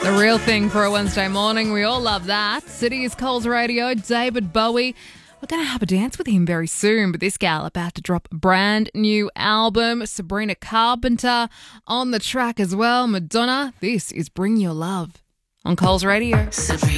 The real thing for a Wednesday morning. We all love that. City is Coles Radio, David Bowie. We're going to have a dance with him very soon, but this gal about to drop a brand new album. Sabrina Carpenter on the track as well. Madonna, this is Bring Your Love on Coles Radio.